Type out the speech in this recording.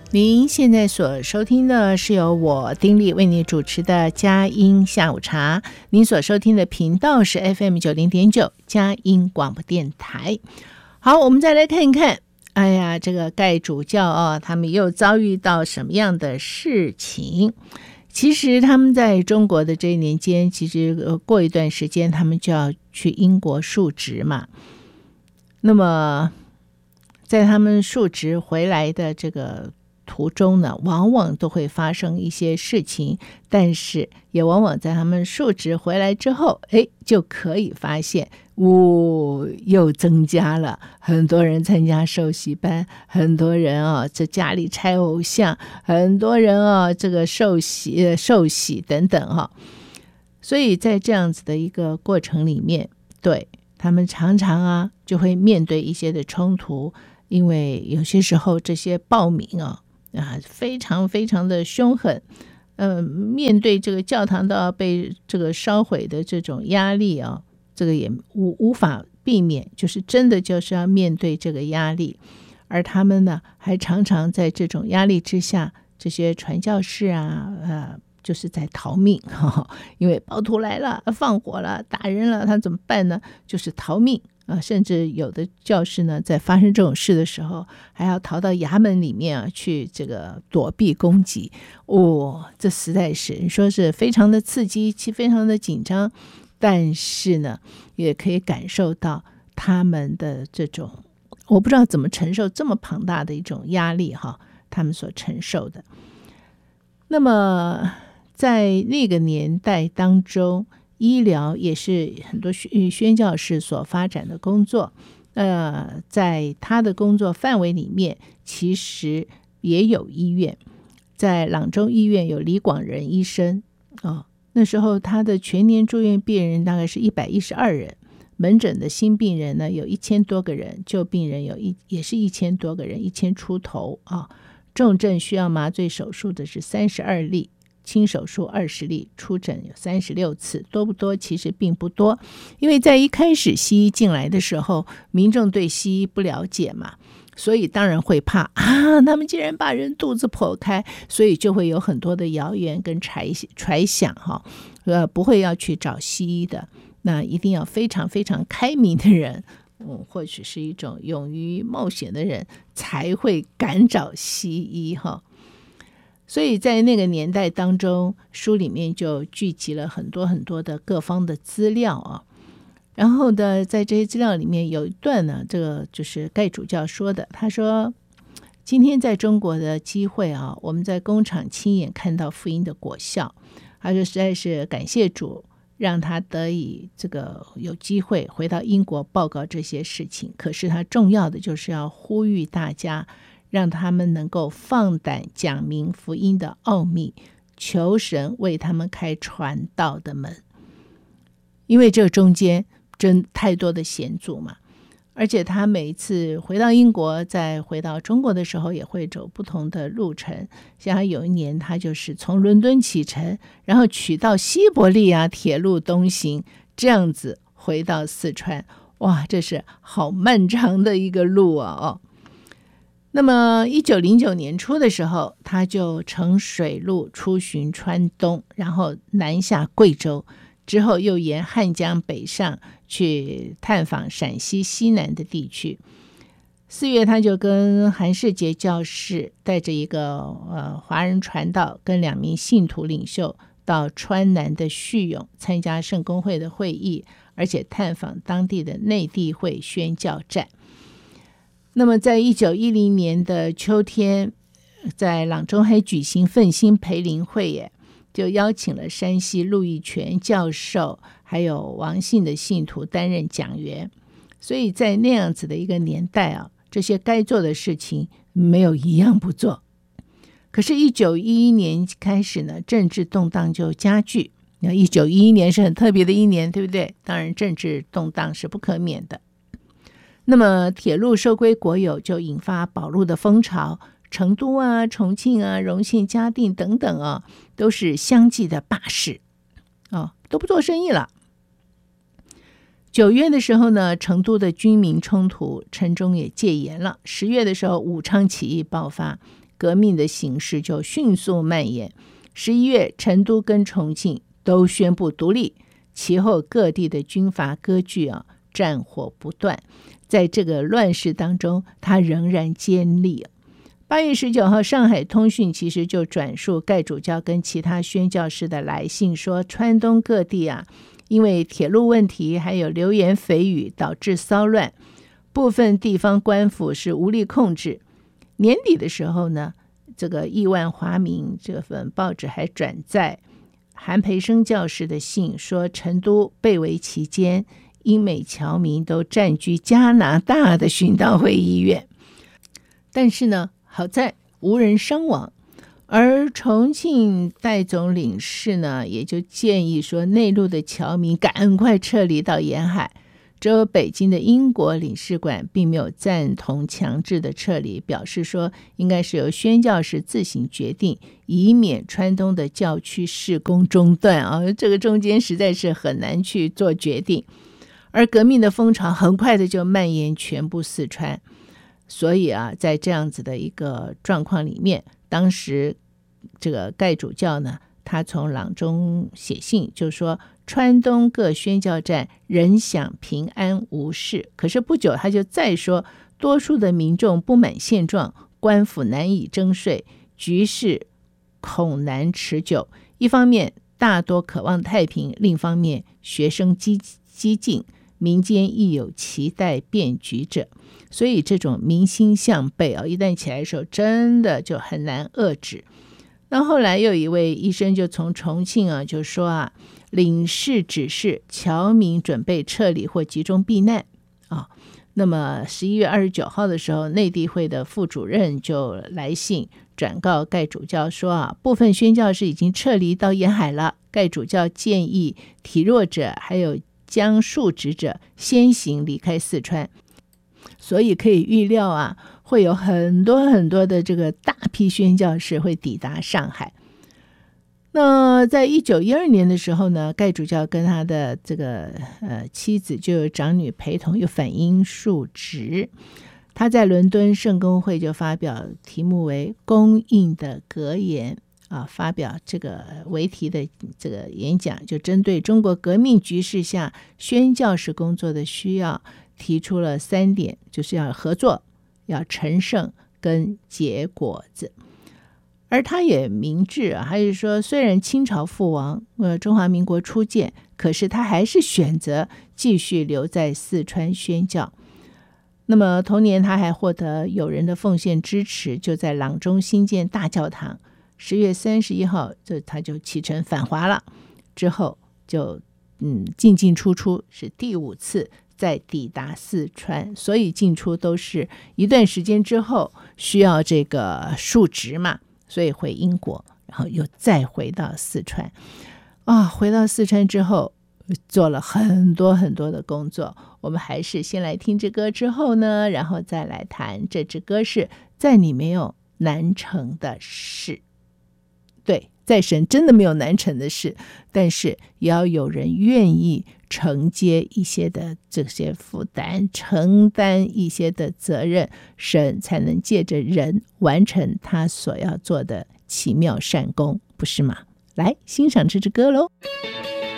您现在所收听的是由我丁莉为你主持的佳音下午茶，您所收听的频道是 FM90.9 佳音广播电台。好，我们再来看一看，哎呀，这个盖主教他们又遭遇到什么样的事情？其实他们在中国的这一年间，其实过一段时间他们就要去英国述职嘛。那么在他们述职回来的这个途中呢，往往都会发生一些事情，但是也往往在他们述职回来之后，就可以发现又增加了很多人参加受洗班，很多人这家里拆偶像，很多人这个受洗等等所以在这样子的一个过程里面，对他们常常就会面对一些的冲突，因为有些时候这些暴民非常非常的凶狠，面对这个教堂都要被这个烧毁的这种压力这个也无法避免，就是真的就是要面对这个压力。而他们呢，还常常在这种压力之下，这些传教士就是在逃命因为暴徒来了，放火了，打人了，他怎么办呢？就是逃命甚至有的教士呢，在发生这种事的时候，还要逃到衙门里面去这个躲避攻击。这实在是你说是非常的刺激，非常的紧张，但是呢，也可以感受到他们的这种，我不知道怎么承受这么庞大的一种压力他们所承受的。那么在那个年代当中，医疗也是很多宣教士所发展的工作，在他的工作范围里面，其实也有医院，在朗州医院有李广仁医生那时候他的全年住院病人大概是112人，门诊的新病人呢有1000多个人，旧病人也是1000多个人，1000出头重症需要麻醉手术的是32例，轻手术20例，出诊有36次，多不多？其实并不多，因为在一开始西医进来的时候，民众对西医不了解嘛，所以当然会怕他们竟然把人肚子剖开，所以就会有很多的谣言跟揣想不会要去找西医的，那一定要非常非常开明的人或许是一种勇于冒险的人才会敢找西医所以在那个年代当中，书里面就聚集了很多很多的各方的资料然后呢，在这些资料里面有一段呢，这个就是盖主教说的，他说今天在中国的机会我们在工厂亲眼看到福音的果效，他说实在是感谢主，让他得以这个有机会回到英国报告这些事情。可是他重要的就是要呼吁大家，让他们能够放胆讲明福音的奥秘，求神为他们开传道的门。因为这中间真太多的险阻嘛，而且他每一次回到英国再回到中国的时候也会走不同的路程，像有一年他就是从伦敦启程，然后取到西伯利亚铁路东行，这样子回到四川，哇，这是好漫长的一个路那么1909年初的时候，他就乘水路出巡川东，然后南下贵州，之后又沿汉江北上去探访陕西西南的地区。4月他就跟韩世杰教士带着一个华人传道跟2名信徒领袖到川南的叙永参加圣公会的会议，而且探访当地的内地会宣教站。那么在1910年的秋天，在朗中还举行奋兴培灵会耶，就邀请了山西陆义全教授还有王姓的信徒担任讲员。所以在那样子的一个年代这些该做的事情没有一样不做。可是1911年开始呢，政治动荡就加剧。那1911年是很特别的一年，对不对？当然政治动荡是不可免的。那么铁路收归国有，就引发保路的风潮，成都重庆荣县嘉定等等都是相继的罢市都不做生意了。9月的时候呢，成都的军民冲突，城中也戒严了。10月的时候，武昌起义爆发， 革命的形势就迅速蔓延。11月，成都跟重庆都宣布独立，其后各地的军阀割据战火不断。在这个乱世当中，他仍然坚立。8月19号，上海通讯其实就转述盖主教跟其他宣教士的来信，说川东各地因为铁路问题还有流言蜚语导致骚乱，部分地方官府是无力控制。年底的时候呢，这个亿万华民这份报纸还转载韩培生教士的信，说成都被围期间，英美侨民都占据加拿大的殉道会医院，但是呢，好在无人伤亡。而重庆代总领事呢，也就建议说，内陆的侨民赶快撤离到沿海。只有北京的英国领事馆并没有赞同强制的撤离，表示说应该是由宣教士自行决定，以免川东的教区事工中断这个中间实在是很难去做决定。而革命的风潮很快的就蔓延全部四川，所以在这样子的一个状况里面，当时这个盖主教呢，他从阆中写信就说，川东各宣教站仍享平安无事。可是不久他就再说，多数的民众不满现状，官府难以征税，局势恐难持久。一方面大多渴望太平，另一方面学生激进，民间亦有期待变局者。所以这种民心向背一旦起来的时候，真的就很难遏制。那后来又有一位医生就从重庆就说领事指示侨民准备撤离或集中避难那么11月29号的时候，内地会的副主任就来信转告盖主教说部分宣教士已经撤离到沿海了，盖主教建议体弱者还有将述职者先行离开四川。所以可以预料会有很多很多的这个大批宣教士会抵达上海。那在1912年的时候呢，盖主教跟他的这个妻子就有长女陪同，又返英述职。他在伦敦圣公会就发表题目为供应的格言发表这个为题的这个演讲，就针对中国革命局势下宣教士工作的需要提出了3点，就是要合作，要成圣跟结果子。而他也明智还是说，虽然清朝覆亡中华民国初建，可是他还是选择继续留在四川宣教。那么同年他还获得友人的奉献支持，就在阆中新建大教堂。10月31号他就启程返华了，之后就进出出，是第5次再抵达四川，所以进出都是一段时间之后需要这个述职嘛，所以回英国，然后又再回到四川回到四川之后做了很多很多的工作。我们还是先来听这歌，之后呢，然后再来谈这支歌是在你没有难成的事。对，在神真的没有难成的事，但是也要有人愿意承接一些的这些负担，承担一些的责任，神才能借着人完成他所要做的奇妙善功，不是吗？来欣赏这支歌喽。